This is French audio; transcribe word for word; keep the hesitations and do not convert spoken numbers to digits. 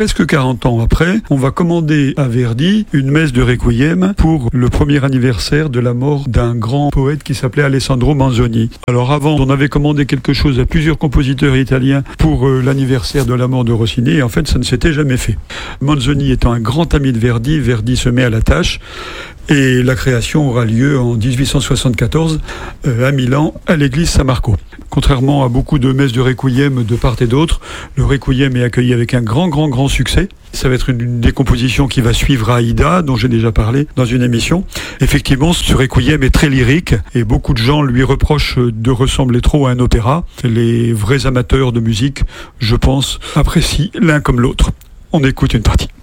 presque quarante ans après, on va commander à Verdi une messe de requiem pour le premier anniversaire de la mort d'un grand poète qui s'appelait Alessandro Manzoni. Alors avant, on avait commandé quelque chose à plusieurs compositeurs italiens pour euh, l'anniversaire de la mort de Rossini, et en fait, ça ne s'était jamais fait. Manzoni étant un grand ami de Verdi, Verdi se met à la tâche, et la création aura lieu en dix-huit cent soixante-quatorze euh, à Milan, à l'église Saint-Marco. Contrairement à beaucoup de messes de requiem de part et d'autre, le requiem est accueilli avec un grand, grand, grand succès. Ça va être une des compositions qui va suivre Aïda, dont j'ai déjà parlé dans une émission. Effectivement, ce requiem est très lyrique et beaucoup de gens lui reprochent de ressembler trop à un opéra. Les vrais amateurs de musique, je pense, apprécient l'un comme l'autre. On écoute une partie.